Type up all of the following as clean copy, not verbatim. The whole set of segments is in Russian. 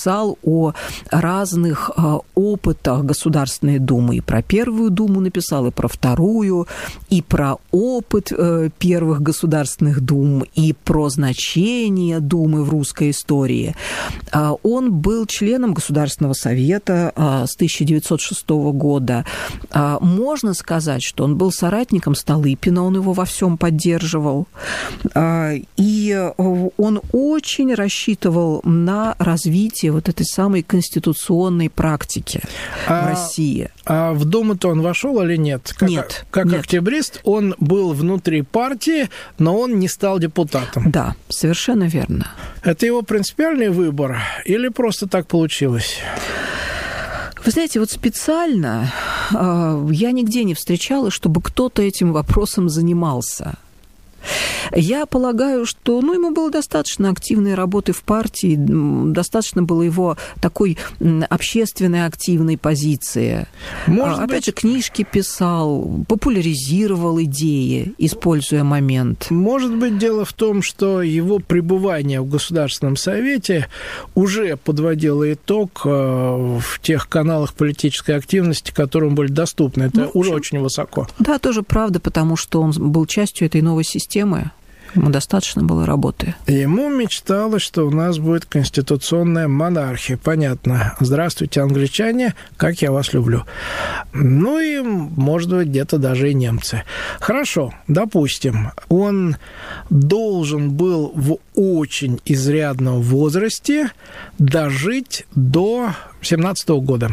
писал о разных опытах Государственной Думы. И про Первую Думу написал, и про Вторую, и про опыт первых Государственных Дум, и про значение Думы в русской истории. Он был членом Государственного совета с 1906 года. Можно сказать, что он был соратником Столыпина, он его во всем поддерживал. И он очень рассчитывал на развитие вот этой самой конституционной практики в России. А в Думу-то он вошел или нет? Нет. Как октябрист он был внутри партии, но он не стал депутатом. Да, совершенно верно. Это его принципиальный выбор или просто так получилось? Вы знаете, вот специально я нигде не встречала, чтобы кто-то этим вопросом занимался. Я полагаю, что ему было достаточно активной работы в партии, достаточно было его такой общественной активной позиции. Опять же, книжки писал, популяризировал идеи, используя момент. Может быть, дело в том, что его пребывание в Государственном Совете уже подводило итог в тех каналах политической активности, которым были доступны. Это уже очень высоко. Да, тоже правда, потому что он был частью этой новой системы. Ему достаточно было работы. Ему мечталось, что у нас будет конституционная монархия. Понятно. Здравствуйте, англичане, как я вас люблю. И, может быть, где-то даже и немцы. Хорошо, допустим, он должен был в очень изрядном возрасте дожить до 17 года.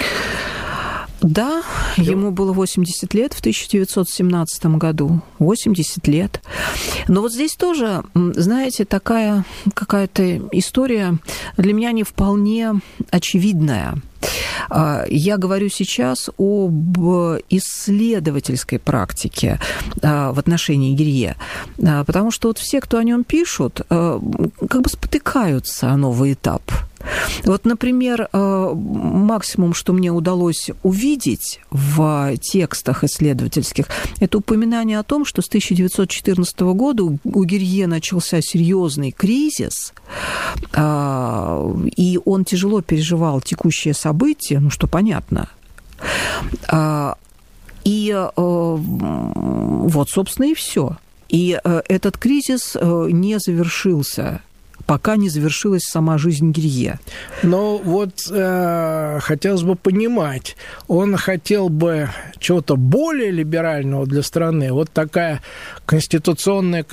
Да, ему было 80 лет в 1917 году. 80 лет. Но вот здесь тоже, знаете, такая какая-то история для меня не вполне очевидная. Я говорю сейчас об исследовательской практике в отношении Гирье, потому что вот все, кто о нем пишут, как бы спотыкаются о новый этап. Вот, например, максимум, что мне удалось увидеть в текстах исследовательских, это упоминание о том, что с 1914 года у Гирье начался серьезный кризис, и он тяжело переживал текущие события, что понятно. И вот, собственно, и все. И этот кризис не завершился, пока не завершилась сама жизнь Гирье. Но вот хотелось бы понимать, он хотел бы чего-то более либерального для страны, вот такая конституционная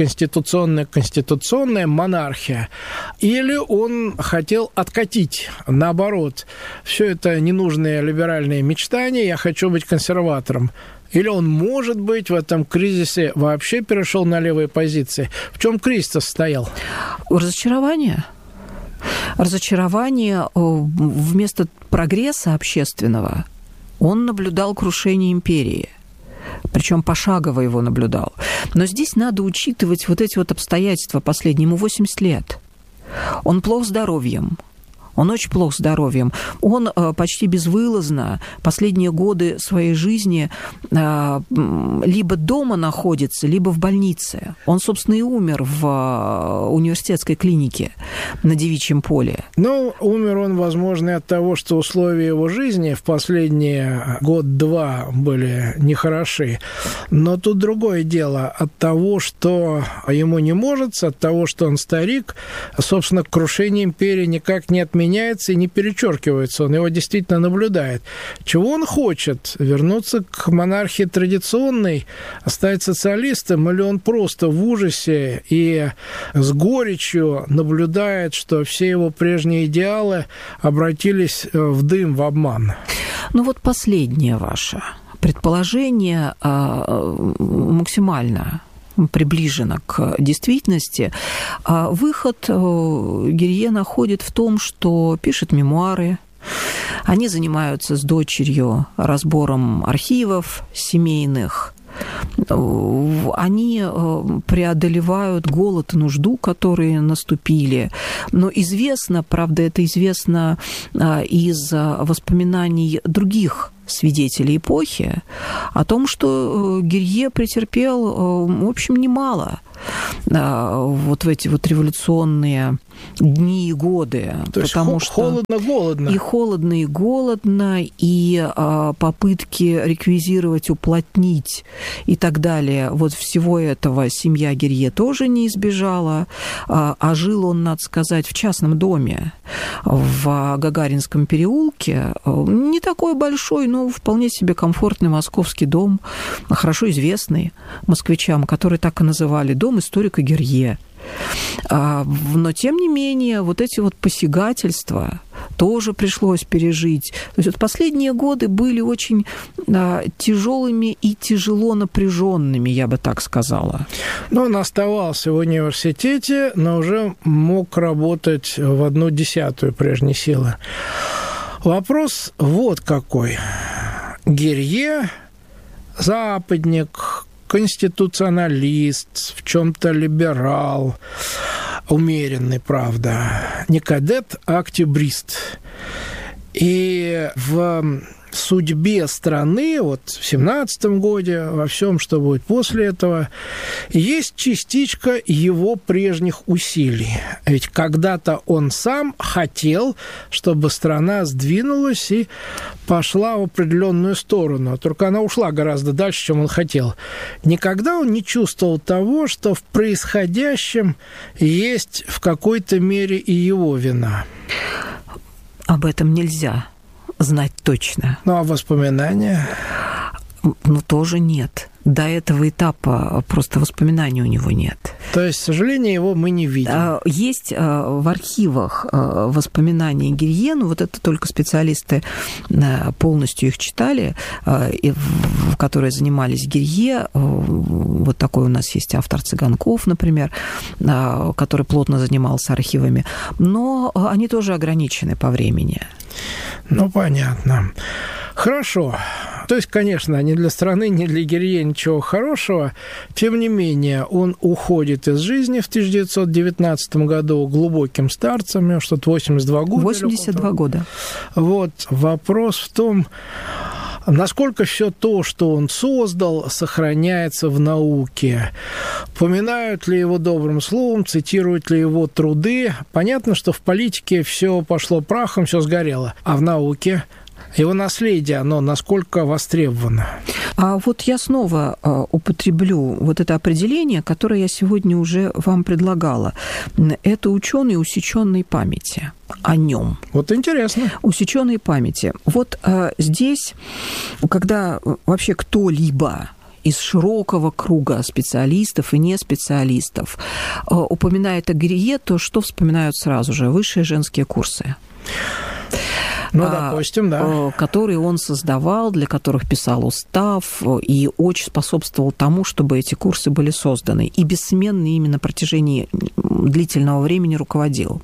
монархия, или он хотел откатить, наоборот, все это ненужные либеральные мечтания, я хочу быть консерватором. Или он, может быть, в этом кризисе вообще перешел на левые позиции? В чем кризис состоял? Разочарование. Разочарование. Вместо прогресса общественного он наблюдал крушение империи. Причем пошагово его наблюдал. Но здесь надо учитывать вот эти вот обстоятельства последние. Ему 80 лет. Он плох здоровьем. Он очень плох здоровьем. Он почти безвылазно последние годы своей жизни либо дома находится, либо в больнице. Он, собственно, и умер в университетской клинике на Девичьем поле. Умер он, возможно, от того, что условия его жизни в последние год-два были нехороши. Но тут другое дело. От того, что ему не может, от того, что он старик, собственно, крушение империи никак не отменяется и не перечеркивается. Он его действительно наблюдает. Чего он хочет? Вернуться к монархии традиционной, стать социалистом, или он просто в ужасе и с горечью наблюдает, что все его прежние идеалы обратились в дым, в обман? Вот последнее ваше предположение максимально приближена к действительности. Выход Гирье находит в том, что пишет мемуары, они занимаются с дочерью разбором архивов семейных, они преодолевают голод и нужду, которые наступили. Но известно, правда, это известно из воспоминаний других свидетели эпохи, о том, что Гирье претерпел, в общем, немало вот в эти вот революционные дни и годы. То есть холодно-голодно. И холодно, и голодно, и попытки реквизировать, уплотнить и так далее. Вот всего этого семья Гирье тоже не избежала. А жил он, надо сказать, в частном доме в Гагаринском переулке. Не такой большой, но вполне себе комфортный московский дом, хорошо известный москвичам, который так и называли дом историка Гирье. Но, тем не менее, вот эти вот посягательства тоже пришлось пережить. То есть вот последние годы были очень тяжелыми и тяжело напряженными, я бы так сказала. Но он оставался в университете, но уже мог работать в 1/10 прежней силы. Вопрос вот какой. Гирье – западник, конституционалист, в чем-то либерал, умеренный, правда, не кадет, а октябрист. И в судьбе страны, вот в 17-м году, во всем, что будет после этого, есть частичка его прежних усилий. Ведь когда-то он сам хотел, чтобы страна сдвинулась и пошла в определенную сторону. Только она ушла гораздо дальше, чем он хотел. Никогда он не чувствовал того, что в происходящем есть в какой-то мере и его вина. Об этом нельзя знать точно. Ну, а воспоминания? Ну, тоже нет. До этого этапа просто воспоминаний у него нет. То есть, к сожалению, его мы не видим. Есть в архивах воспоминания Гирье, но вот это только специалисты полностью их читали, которые занимались Гирье. Вот такой у нас есть автор Цыганков, например, который плотно занимался архивами. Но они тоже ограничены по времени. Ну, понятно. Хорошо. То есть, конечно, ни для страны, ни для Гирье ничего хорошего. Тем не менее, он уходит из жизни в 1919 году глубоким старцем, ему что-то 82 года. 82 года. Вот. Вопрос в том, насколько все то, что он создал, сохраняется в науке. Поминают ли его добрым словом, цитируют ли его труды. Понятно, что в политике все пошло прахом, все сгорело. А в науке его наследие, оно насколько востребовано? А вот я снова употреблю вот это определение, которое я сегодня уже вам предлагала. Это ученый усеченной памяти. О нем. Вот интересно. Усеченной памяти. Вот здесь, когда вообще кто-либо из широкого круга специалистов и неспециалистов упоминает о Гирье, то что вспоминают сразу же? Высшие женские курсы. Ну, допустим, да. Которые он создавал, для которых писал устав и очень способствовал тому, чтобы эти курсы были созданы. И бессменно ими на протяжении длительного времени руководил.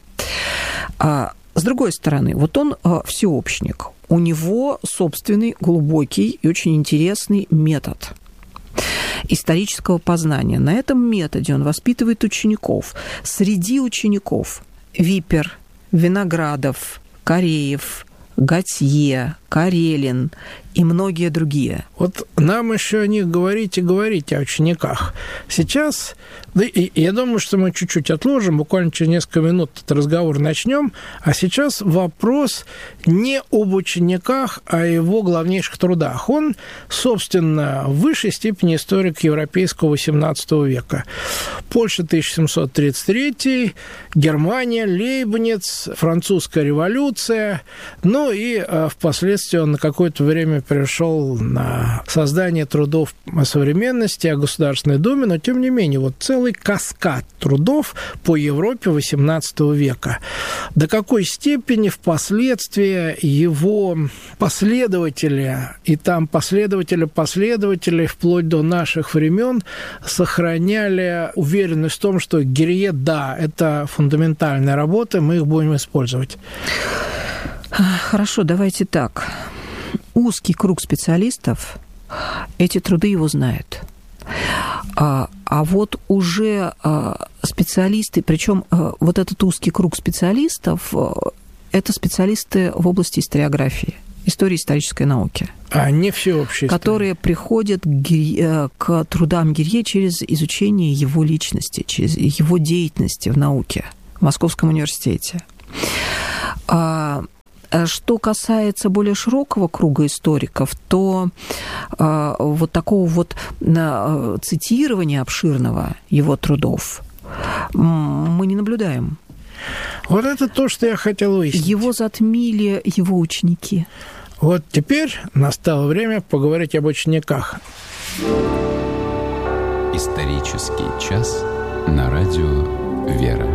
С другой стороны, вот он всеобщник. У него собственный глубокий и очень интересный метод исторического познания. На этом методе он воспитывает учеников. Среди учеников Випер, Виноградов, Кореев, Готье, Карелин и многие другие. Вот нам еще о них говорить и говорить, о учениках. Сейчас, да, я думаю, что мы чуть-чуть отложим, буквально через несколько минут этот разговор начнем, а сейчас вопрос не об учениках, а о его главнейших трудах. Он, собственно, в высшей степени историк европейского XVIII века. Польша 1733, Германия, Лейбниц, французская революция, ну и впоследствии он на какое-то время перешел на создание трудов о современности, о Государственной Думе, но, тем не менее, вот целый каскад трудов по Европе XVIII века. До какой степени впоследствии его последователи, и там последователи, вплоть до наших времен, сохраняли уверенность в том, что Гирье, да, это фундаментальная работа, мы их будем использовать. Хорошо, давайте так. Узкий круг специалистов эти труды его знают. А вот уже специалисты, причем вот этот узкий круг специалистов, это специалисты в области историографии. истории исторической науки. А не всеобщей. Которые приходят к трудам Гирье через изучение его личности, через его деятельности в науке в Московском университете. Что касается более широкого круга историков, то вот такого вот цитирования обширного его трудов мы не наблюдаем. Вот это то, что я хотел выяснить. Его затмили его ученики. Вот теперь настало время поговорить об учениках. Исторический час на радио «Вера».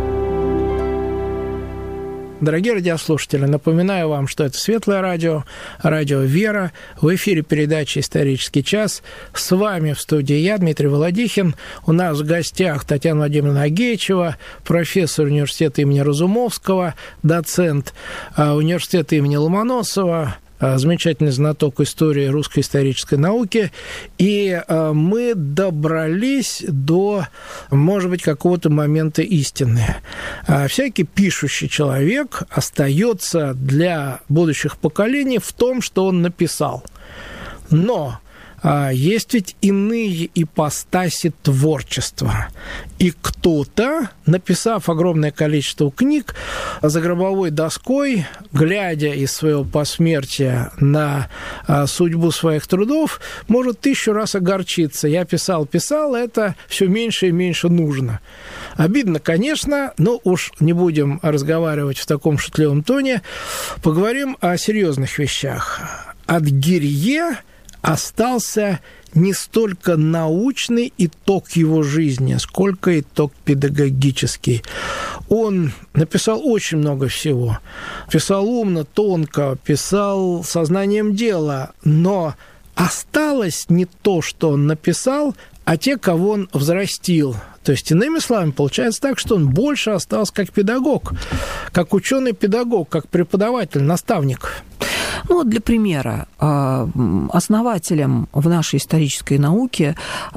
Дорогие радиослушатели, напоминаю вам, что это Светлое радио, радио «Вера». В эфире передача «Исторический час». С вами в студии я, Дмитрий Володихин. У нас в гостях Татьяна Владимировна Агеичева, профессор университета имени Разумовского, доцент университета имени Ломоносова, замечательный знаток истории русской исторической науки. И мы добрались до, может быть, какого-то момента истины. Всякий пишущий человек остается для будущих поколений в том, что он написал. Но есть ведь иные ипостаси творчества. И кто-то, написав огромное количество книг, за гробовой доской, глядя из своего посмертия на судьбу своих трудов, может 1000 раз огорчиться. Я писал, это все меньше и меньше нужно. Обидно, конечно, но уж не будем разговаривать в таком шутливом тоне. Поговорим о серьезных вещах. От Гирье остался не столько научный итог его жизни, сколько итог педагогический. Он написал очень много всего. Писал умно, тонко, писал сознанием дела, но осталось не то, что он написал, а те, кого он взрастил. То есть, иными словами, получается так, что он больше остался как педагог, как ученый-педагог, как преподаватель, наставник. Ну, вот для примера, основателем в нашей исторической науке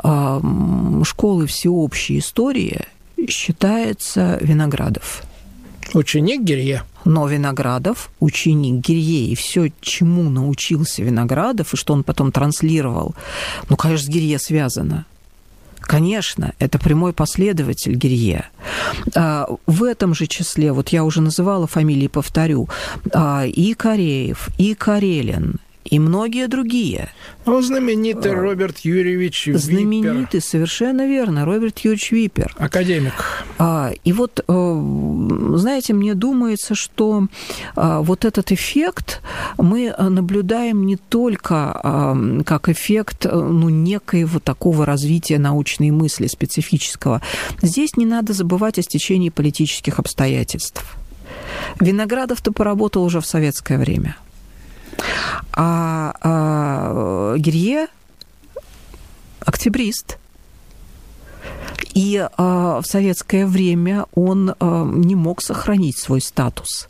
школы всеобщей истории считается Виноградов. Ученик Гирье. Но Виноградов, ученик Гирье, и все, чему научился Виноградов, и что он потом транслировал, ну, конечно, с Гирье связано. Конечно, это прямой последователь Гирье. В этом же числе, вот я уже называла фамилии, повторю, и Кореев, и Карелин, и многие другие. Ну, знаменитый Роберт Юрьевич Виппер. Знаменитый, совершенно верно, Роберт Юрьевич Виппер. Академик. И вот, знаете, мне думается, что вот этот эффект мы наблюдаем не только как эффект некоего такого развития научной мысли специфического. Здесь не надо забывать о стечении политических обстоятельств. Виноградов-то поработал уже в советское время. А Гирье – октябрист. И в советское время он не мог сохранить свой статус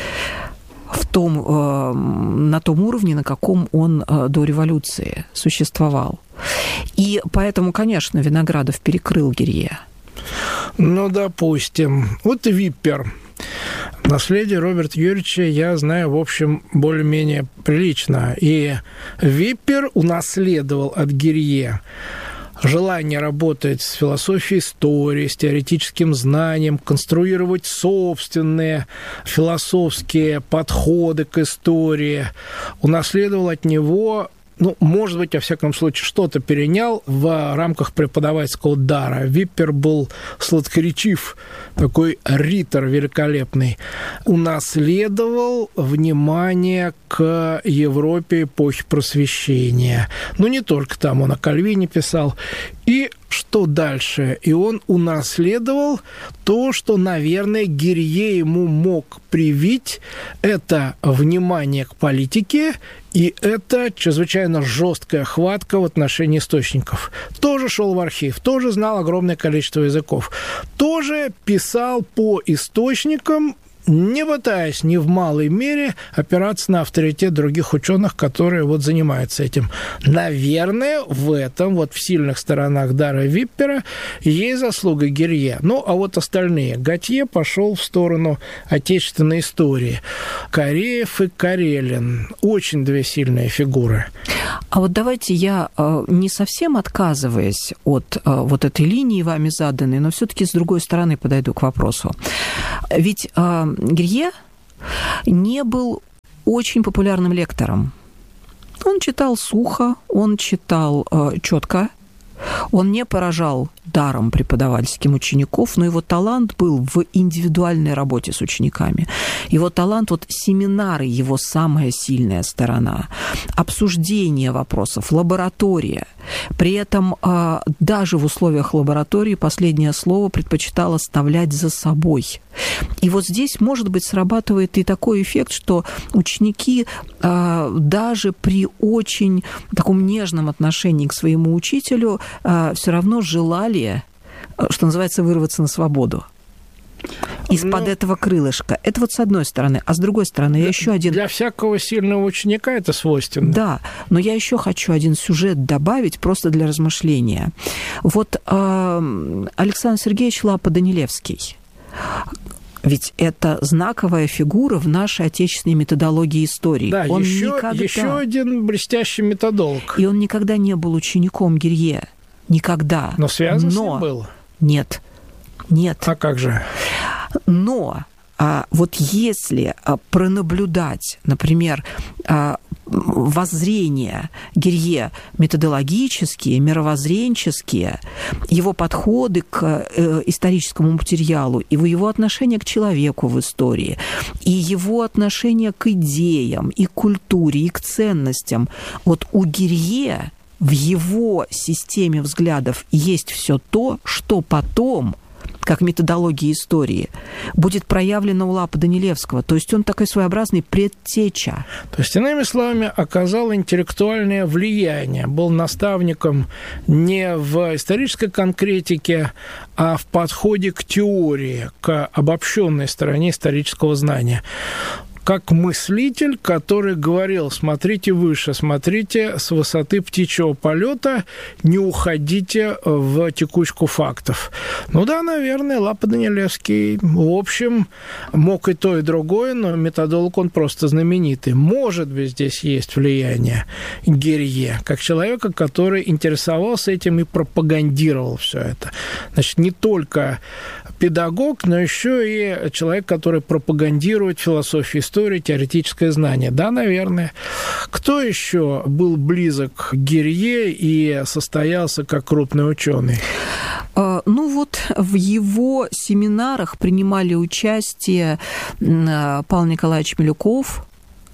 на том уровне, на каком он до революции существовал. И поэтому, конечно, Виноградов перекрыл Гирье. Ну, допустим. Вот Виппер. Наследие Роберта Юрьевича я знаю, в общем, более-менее прилично. И Виппер унаследовал от Гирье желание работать с философией истории, с теоретическим знанием, конструировать собственные философские подходы к истории. Унаследовал от него, может быть, во всяком случае, что-то перенял в рамках преподавательского дара. Виппер был сладкоречив, такой ритор великолепный. Унаследовал внимание к Европе эпохи Просвещения. Не только там, он о Кальвине писал. И что дальше? И он унаследовал то, что, наверное, Гирье ему мог привить. Это внимание к политике, и это чрезвычайно жесткая хватка в отношении источников. Тоже шел в архив, тоже знал огромное количество языков, тоже писал по источникам, не пытаясь ни в малой мере опираться на авторитет других ученых, которые вот занимаются этим. Наверное, в этом, вот в сильных сторонах дара Виппера, есть заслуга Гирье. Ну, а вот остальные. Готье пошел в сторону отечественной истории. Кореев и Карелин. Очень две сильные фигуры. А вот давайте я, не совсем отказываясь от вот этой линии вами заданной, но все-таки с другой стороны подойду к вопросу. Ведь Гирье не был очень популярным лектором. Он читал сухо, он читал четко, он не поражал даром преподавательским учеников, но его талант был в индивидуальной работе с учениками. Его талант, вот семинары, его самая сильная сторона. Обсуждение вопросов, лаборатория. При этом даже в условиях лаборатории последнее слово предпочитал оставлять за собой. И вот здесь, может быть, срабатывает и такой эффект, что ученики даже при очень таком нежном отношении к своему учителю все равно желали, что называется, вырваться на свободу из-под этого крылышка. Это вот с одной стороны. А с другой стороны, я еще один... Для всякого сильного ученика это свойственно. Да, но я еще хочу один сюжет добавить просто для размышления. Вот Александр Сергеевич Лапа-Данилевский. Ведь это знаковая фигура в нашей отечественной методологии истории. Да, он еще один блестящий методолог. И он никогда не был учеником Гирье. Никогда. Но связан с ним был? Нет. А как же? Но вот если пронаблюдать, например, воззрения Гирье методологические, мировоззренческие, его подходы к историческому материалу, и его отношение к человеку в истории, и его отношение к идеям, и к культуре, и к ценностям, вот у Гирье в его системе взглядов есть все то, что потом, как методология истории, будет проявлено у Лапа-Данилевского. То есть он такой своеобразный предтеча. То есть, иными словами, оказал интеллектуальное влияние, был наставником не в исторической конкретике, а в подходе к теории, к обобщенной стороне исторического знания. Как мыслитель, который говорил: смотрите выше, смотрите с высоты птичьего полета, не уходите в текучку фактов. Ну да, наверное, Лапа-Данилевский, в общем, мог и то, и другое, но методолог он просто знаменитый. Может быть, здесь есть влияние Гирье, как человека, который интересовался этим и пропагандировал все это. Значит, не только педагог, но еще и человек, который пропагандирует философию истории, теоретическое знание. Да, наверное. Кто еще был близок к Гирье и состоялся как крупный ученый? Ну вот в его семинарах принимали участие Павел Николаевич Милюков.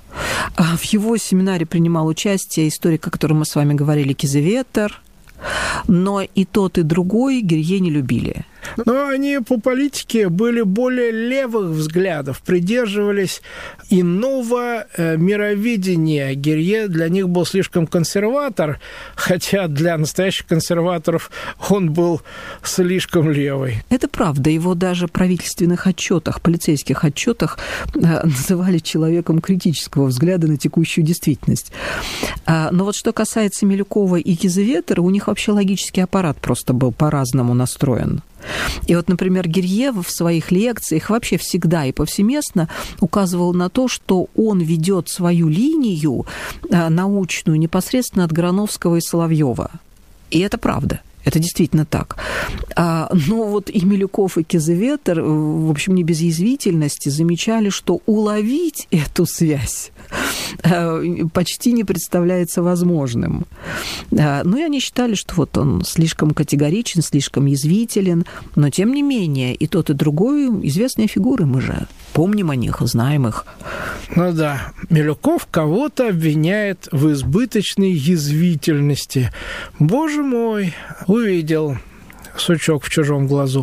В его семинаре принимал участие историк, о котором мы с вами говорили, Кизеветер. Но и тот, и другой Гирье не любили. Но они по политике были более левых взглядов, придерживались иного мировидения. Гирье для них был слишком консерватор, хотя для настоящих консерваторов он был слишком левый. Это правда. Его даже в правительственных отчетах, полицейских отчетах называли человеком критического взгляда на текущую действительность. Но вот что касается Милюкова и Кизеветера, у них вообще логический аппарат просто был по-разному настроен. И вот, например, Гирье в своих лекциях вообще всегда и повсеместно указывал на то, что он ведет свою линию научную непосредственно от Грановского и Соловьева. И это правда. Это действительно так. Но вот и Милюков, и Кизеветер, в общем, не без язвительности, замечали, что уловить эту связь почти не представляется возможным. Ну и они считали, что вот он слишком категоричен, слишком язвителен, но тем не менее и тот, и другой известные фигуры, мы же помним о них, знаем их. Ну да, Милюков кого-то обвиняет в избыточной язвительности. Боже мой, увидел сучок в чужом глазу.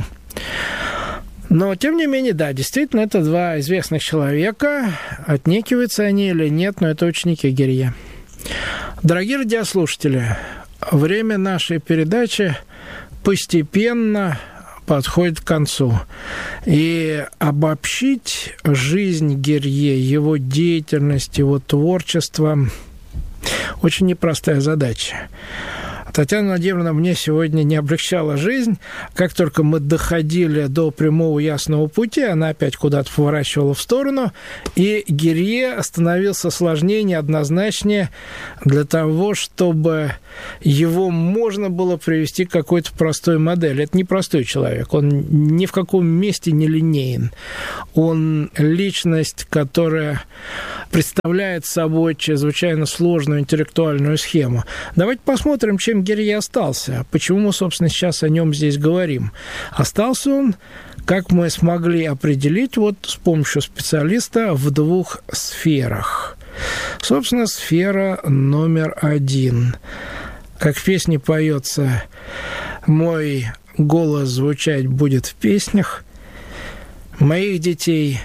Но, тем не менее, да, действительно, это два известных человека. Отнекиваются они или нет, но это ученики Гирье. Дорогие радиослушатели, время нашей передачи постепенно подходит к концу. И обобщить жизнь Гирье, его деятельность, его творчество – очень непростая задача. Татьяна Владимировна мне сегодня не облегчала жизнь. Как только мы доходили до прямого ясного пути, она опять куда-то поворачивала в сторону, и Гирье становился сложнее, неоднозначнее для того, чтобы его можно было привести к какой-то простой модели. Это не простой человек, он ни в каком месте не линеен. Он личность, которая представляет собой чрезвычайно сложную интеллектуальную схему. Давайте посмотрим, чем Гирье остался. Почему мы, собственно, сейчас о нем здесь говорим? Остался он, как мы смогли определить, вот с помощью специалиста, в двух сферах. Собственно, сфера номер 1. Как в песне поется: «Мой голос звучать будет в песнях моих детей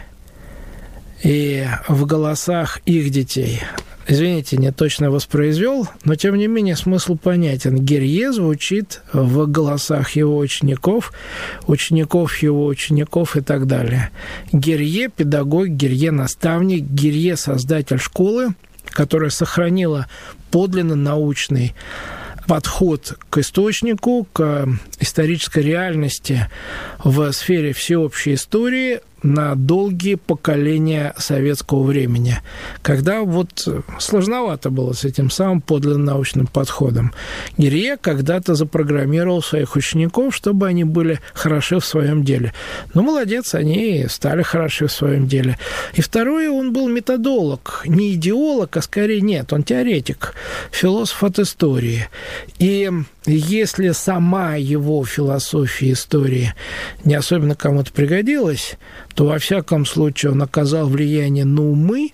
и в голосах их детей». Извините, не точно воспроизвел, но, тем не менее, смысл понятен. Гирье звучит в голосах его учеников, учеников его учеников и так далее. Гирье – педагог, Гирье – наставник, Гирье – создатель школы, которая сохранила подлинно научный подход к источнику, к исторической реальности в сфере всеобщей истории на долгие поколения советского времени, когда вот сложновато было с этим самым подлинно научным подходом. Гирье когда-то запрограммировал своих учеников, чтобы они были хороши в своем деле. Ну, молодец, они стали хороши в своем деле. И второе, он был методолог, не идеолог, а скорее нет, он теоретик, философ от истории. И если сама его философия истории не особенно кому-то пригодилась, то, во всяком случае, он оказал влияние на умы,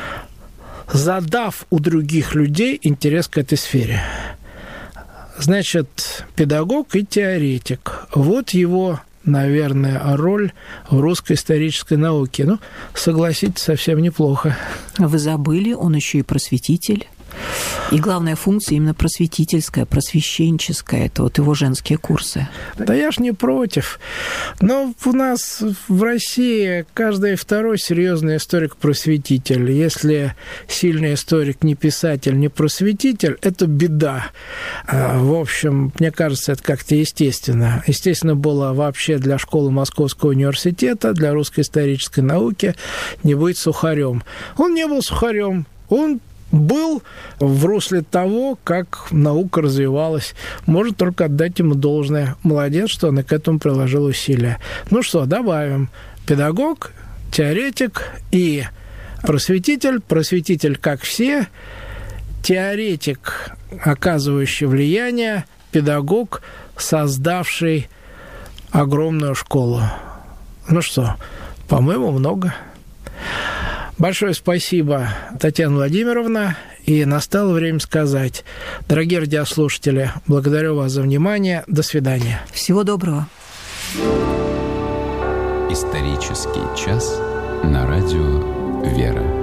задав у других людей интерес к этой сфере. Значит, педагог и теоретик. Вот его, наверное, роль в русской исторической науке. Ну, согласитесь, совсем неплохо. Вы забыли, он еще и просветитель. И главная функция именно просветительская, просвещенческая. Это вот его женские курсы. Да я ж не против. Но у нас в России каждый второй серьезный историк-просветитель. Если сильный историк не писатель, не просветитель, это беда. В общем, мне кажется, это как-то естественно. Естественно было вообще для школы Московского университета, для русской исторической науки не быть сухарем. Он не был сухарем. Он был в русле того, как наука развивалась. Можно только отдать ему должное. Молодец, что он и к этому приложил усилия. Ну что, добавим. Педагог, теоретик и просветитель. Просветитель, как все. Теоретик, оказывающий влияние. Педагог, создавший огромную школу. Ну что, по-моему, много. Большое спасибо, Татьяна Владимировна. И настало время сказать: дорогие радиослушатели, благодарю вас за внимание. До свидания. Всего доброго. Исторический час на радио «Вера».